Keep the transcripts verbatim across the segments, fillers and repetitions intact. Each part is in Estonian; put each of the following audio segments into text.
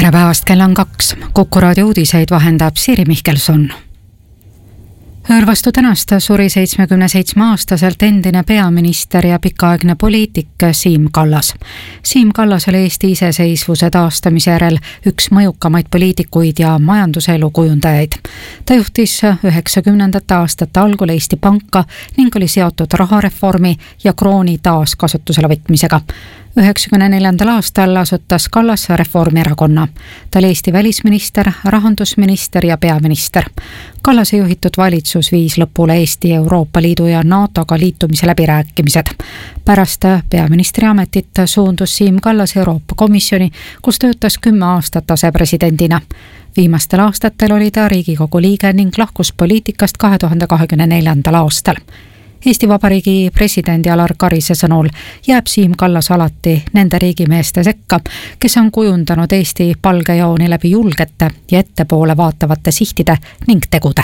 tere päevast, kell on kaks. Kuku raadio uudiseid vahendab Siiri Mihkelson. Ööl vastu tänast suri seitsmekümne seitsme aastaselt endine peaminister ja pikaaegne poliitik Siim Kallas. Siim Kallas oli Eesti iseseisvuse taastamise järel üks mõjukamaid poliitikuid ja majanduselu kujundajaid. Ta juhtis üheksakümnendate aastate algul Eesti Panka ning oli seotud rahareformi ja krooni taaskasutusele võtmisega. üheksakümne neljandal aastal asutas Kallas Reformierakonna. Ta oli Eesti välisminister, rahandusminister ja peaminister. Kallase juhitud valitsus viis lõpule Eesti, Euroopa Liidu ja NATOga liitumise läbirääkimised. Pärast peaministri ametit suundus Siim Kallas Euroopa Komisjoni, kus töötas kümme aastat asepresidendina. Viimastel aastatel oli ta Riigikogu liige ning lahkus poliitikast kahe tuhande kahekümne neljandal aastal. Eesti Vabariigi presidendi Alar Karise sõnul jääb Siim Kallas alati nende riigimeeste sekka, kes on kujundanud Eesti palgejooni läbi julgete ja ettepoole vaatavate sihtide ning tegude.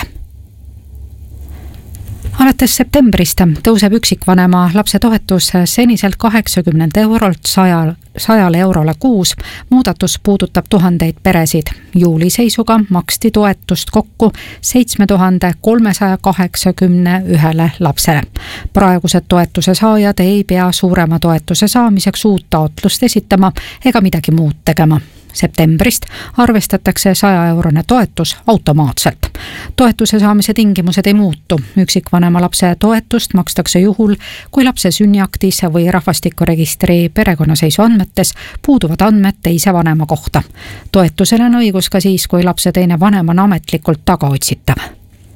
Alates septembrist tõuseb üksikvanema lapse toetus seniselt kaheksakümmend eurolt sajale eurole kuus. Muudatus puudutab tuhandeid peresid. Juuli seisuga maksti toetust kokku seitse tuhat kolmesada kaheksakümmend ühele lapsele. Praegused toetuse saajad ei pea suurema toetuse saamiseks uut taotlust esitama ega midagi muud tegema. Septembrist arvestatakse saja eurone toetus automaatselt. Toetuse saamise tingimused ei muutu. Üksikvanema lapse toetust makstakse juhul, kui lapse sünniaktis või rahvastikuregistri perekonnaseisu andmetes puuduvad andmed teise vanema kohta. Toetusele on õigus ka siis, kui lapse teine vanem on ametlikult tagaotsitav.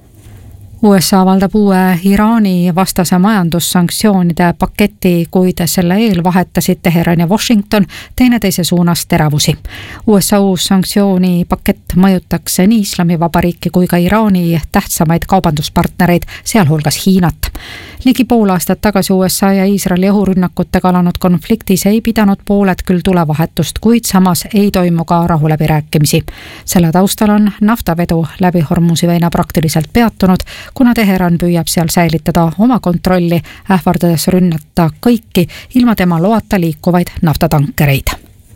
U S A avaldab uue Iraani vastase majandussanktsioonide paketi, kuid selle eel vahetasid Teheran ja Washington teineteise suunas teravusi. U S A uus sanktsiooni pakett mõjutaks nii Islamivabariiki kui ka Iraani tähtsamaid kaubanduspartnereid, sealhulgas Hiinat. Ligi pool aastat tagasi U S A ja Iisraeli õhurünnakutega alanud konfliktis ei pidanud pooled küll tulevahetust, kuid samas ei toimu ka rahuläbirääkimisi. Selle taustal on naftavedu läbi Hormuzi väina praktiliselt peatunud, kuna Teheran püüab seal säilitada oma kontrolli, ähvardades rünnata kõiki ilma tema loata liikuvaid naftatankereid.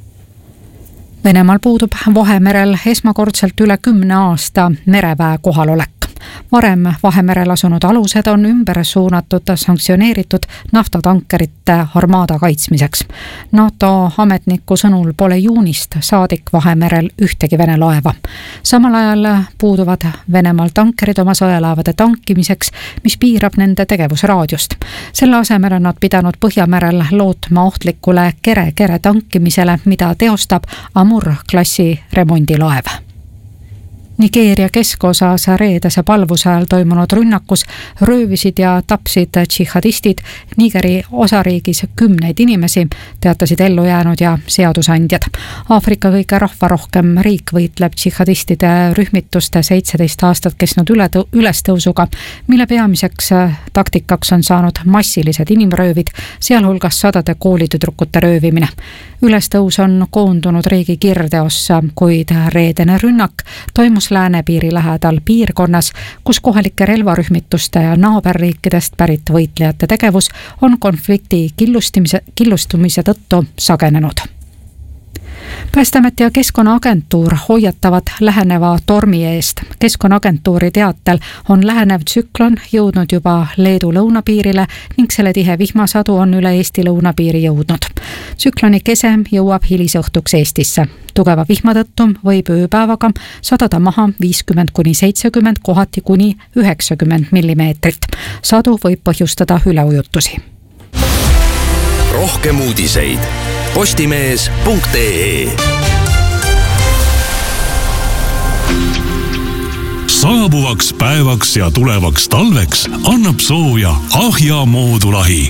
Venemaal puudub Vahemerel esmakordselt üle kümne aasta mereväe kohalolek. Varem Vahemerel asunud alused on ümber suunatud sanktsioneeritud naftatankerite armaada kaitsmiseks. NATO ametniku sõnul pole juunist saadik Vahemerel ühtegi Vene laeva. Samal ajal puuduvad Venemaal tankerid oma sõjalaevade tankimiseks, mis piirab nende tegevusraadiost. Selle asemel on nad pidanud Põhjamerel lootma ohtlikule kere-kere tankimisele, mida teostab Amur-klassi remondilaev. Nigeeria keskosas reedese palvuse ajal toimunud rünnakus röövisid ja tapsid džihadistid Nigeri osariigis kümneid inimesi, teatasid ellu jäänud ja seadusandjad. Aafrika kõige rahvarohkem riik võitleb džihadistide rühmituste seitseteist aastat kestnud ülestõusuga, mille peamiseks taktikaks on saanud massilised inimröövid, sealhulgas sadade koolitüdrukute röövimine. Ülestõus on koondunud riigi kirdeossa, kuid reedene rünnak toimus läänepiiri lähedal piirkonnas, kus kohalike relvarühmituste ja naaberriikidest pärit võitlejate tegevus on konflikti killustumise, killustumise tõttu sagenenud. Päästeamet ja Keskkonnaagentuur hoiatavad läheneva tormi eest. Keskkonnaagentuuri teatel on lähenev tsüklon jõudnud juba Leedu lõunapiirile ning selle tihe vihmasadu on üle Eesti lõunapiiri jõudnud. Tsükloni kese jõuab hilisõhtuks Eestisse. Tugeva vihma tõttu võib ööpäevaga sadada maha viiskümmend kuni seitsekümmend, kohati kuni üheksakümmend millimeetrit. Sadu võib põhjustada üleujutusi. Rohkem uudiseid postimees punkt ee. Saabuvaks päevaks ja tulevaks talveks annab sooja Ahja moodulahi.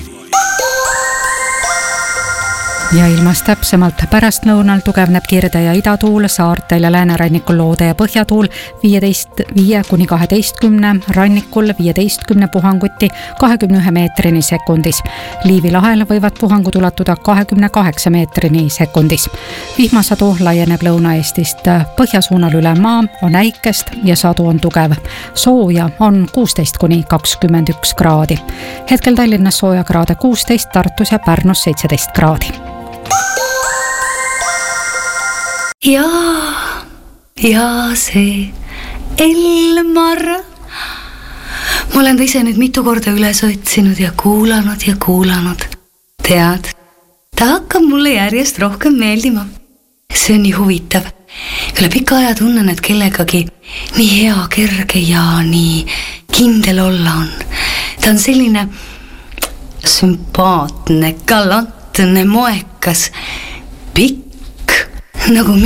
Ja ilmas täpsemalt pärastlõunal tugevneb kirde- ja idatuul, saartel ja läänerannikul loode- ja põhjatuul viieteist viie kuni kaheteistkümne, rannikul viieteistkümne puhanguti kahekümne ühe meetrini sekundis. Liivi lahel võivad puhangud ulatuda kahekümne kaheksa meetrini sekundis. Vihmasadu laieneb Lõuna-Eestist põhjasuunal üle maa, on äikest ja sadu on tugev. Sooja on kuusteist kuni kakskümmend üks kraadi. Hetkel Tallinnas sooja kraade kuusteist, Tartus ja Pärnus seitseteist kraadi. ja, ja see Elmar. Ma olen ta ise nüüd mitu korda üles otsinud ja kuulanud ja kuulanud. Tead, ta hakkab mulle järjest rohkem meeldima. See on nii huvitav. Üle pika aja tunnen, et kellegagi nii hea, kerge ja nii kindel olla on. Ta on selline sümpaatne, galantne, moekas, pikk, nagu